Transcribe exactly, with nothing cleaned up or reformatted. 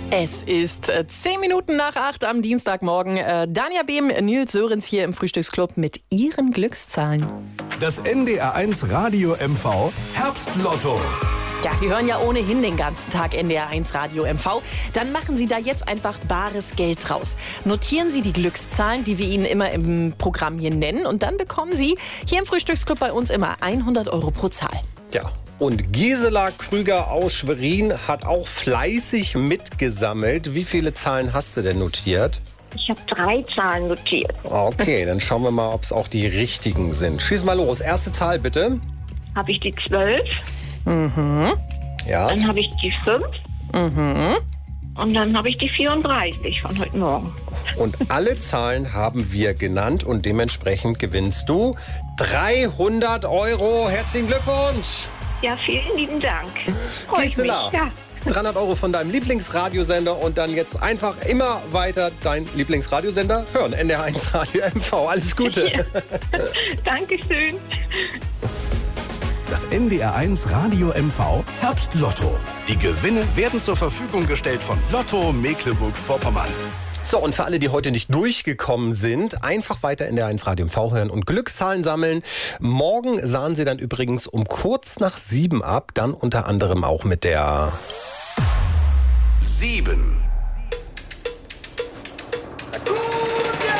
Es ist äh, zehn Minuten nach acht am Dienstagmorgen. Äh, Dania Behm, Nils Sörenz hier im Frühstücksclub mit ihren Glückszahlen. Das N D R eins Radio M V Herbstlotto. Ja, Sie hören ja ohnehin den ganzen Tag N D R eins Radio M V. Dann machen Sie da jetzt einfach bares Geld draus. Notieren Sie die Glückszahlen, die wir Ihnen immer im Programm hier nennen. Und dann bekommen Sie hier im Frühstücksclub bei uns immer hundert Euro pro Zahl. Ja. Und Gisela Krüger aus Schwerin hat auch fleißig mitgesammelt. Wie viele Zahlen hast du denn notiert? Ich habe drei Zahlen notiert. Okay, dann schauen wir mal, ob es auch die richtigen sind. Schieß mal los. Erste Zahl bitte. Habe ich die zwölf, Mhm. Ja. dann habe ich die fünf Mhm. und dann habe ich die vierunddreißig von heute Morgen. Und alle Zahlen haben wir genannt und dementsprechend gewinnst du dreihundert Euro. Herzlichen Glückwunsch. Ja, vielen lieben Dank. Freut mich. Gisela. Ja. dreihundert Euro von deinem Lieblingsradiosender und dann jetzt einfach immer weiter dein Lieblingsradiosender hören. N D R eins Radio M V. Alles Gute. Ja. Dankeschön. Das N D R eins Radio M V Herbstlotto. Die Gewinne werden zur Verfügung gestellt von Lotto Mecklenburg-Vorpommern. So, und für alle, die heute nicht durchgekommen sind, einfach weiter in der eins Radio M V hören und Glückszahlen sammeln. Morgen sahen sie dann übrigens um kurz nach sieben ab, dann unter anderem auch mit der Sieben.